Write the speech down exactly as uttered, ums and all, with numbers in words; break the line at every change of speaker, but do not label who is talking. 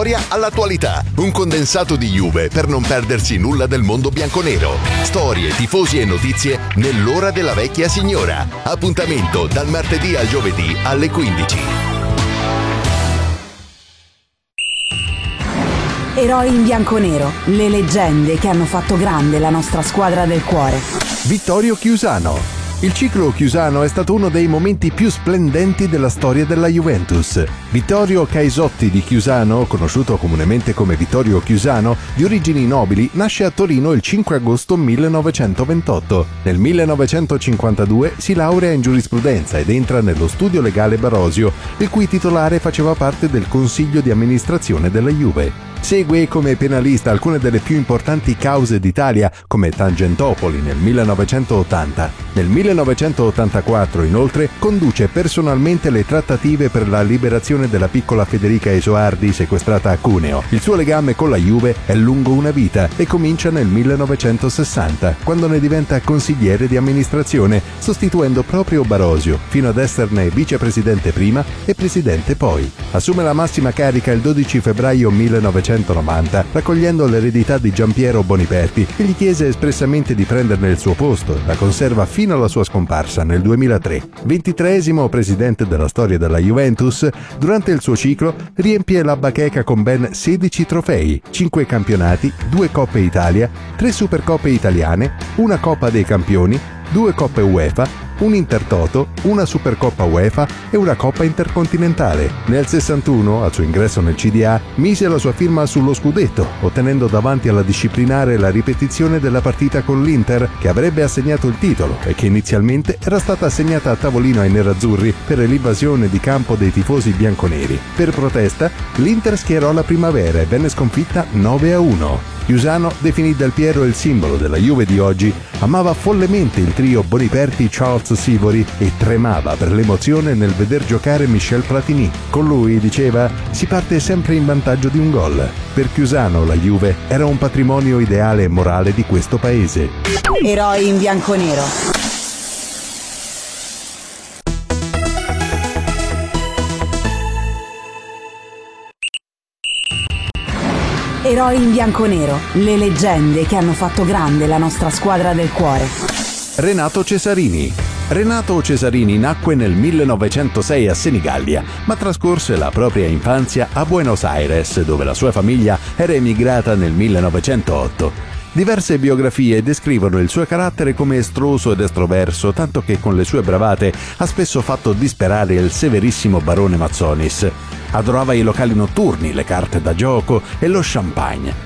storia all'attualità. Un condensato di Juve per non perdersi nulla del mondo bianconero. Storie, tifosi e notizie nell'ora della vecchia signora. Appuntamento dal martedì al giovedì alle quindici.
Eroi in bianconero, le leggende che hanno fatto grande la nostra squadra del cuore.
Vittorio Chiusano. Il ciclo chiusano è stato uno dei momenti più splendenti della storia della Juventus. Vittorio Caisotti di Chiusano, conosciuto comunemente come Vittorio Chiusano, di origini nobili, nasce a Torino il cinque agosto millenovecentoventotto. Nel millenovecentocinquantadue si laurea in giurisprudenza ed entra nello studio legale Barovia, il cui titolare faceva parte del consiglio di amministrazione della Juve. Segue come penalista alcune delle più importanti cause d'Italia, come Tangentopoli nel millenovecentottanta. Nel millenovecentottantaquattro, inoltre, conduce personalmente le trattative per la liberazione della piccola Federica Esoardi sequestrata a Cuneo. Il suo legame con la Juve è lungo una vita e comincia nel millenovecentosessanta, quando ne diventa consigliere di amministrazione, sostituendo proprio Barovia, fino ad esserne vicepresidente prima e presidente poi. Assume la massima carica il dodici febbraio millenovecentonovanta, raccogliendo l'eredità di Giampiero Boniperti, che gli chiese espressamente di prenderne il suo posto. La conserva fino alla sua scomparsa nel duemilatré. ventitreesimo presidente della storia della Juventus, durante il suo ciclo riempie la bacheca con ben sedici trofei, cinque campionati, due Coppe Italia, tre Supercoppe italiane, una Coppa dei Campioni, due Coppe UEFA, un Intertoto, una Supercoppa UEFA e una Coppa Intercontinentale. Nel sessantuno, al suo ingresso nel C D A, mise la sua firma sullo scudetto, ottenendo davanti alla disciplinare la ripetizione della partita con l'Inter, che avrebbe assegnato il titolo e che inizialmente era stata assegnata a tavolino ai nerazzurri per l'invasione di campo dei tifosi bianconeri. Per protesta, l'Inter schierò la primavera e venne sconfitta nove a uno. Chiusano definì Del Piero il simbolo della Juve di oggi, amava follemente il trio Boniperti-Charles Sivori e tremava per l'emozione nel veder giocare Michel Platini. Con lui, diceva, si parte sempre in vantaggio di un gol. Per Chiusano la Juve era un patrimonio ideale e morale di questo paese.
Eroi in bianconero. Eroi in bianconero, le leggende che hanno fatto grande la nostra squadra del cuore.
Renato Cesarini. Renato Cesarini nacque nel millenovecentosei a Senigallia, ma trascorse la propria infanzia a Buenos Aires, dove la sua famiglia era emigrata nel millenovecentootto. Diverse biografie descrivono il suo carattere come estroso ed estroverso, tanto che con le sue bravate ha spesso fatto disperare il severissimo barone Mazzonis. Adorava i locali notturni, le carte da gioco e lo champagne.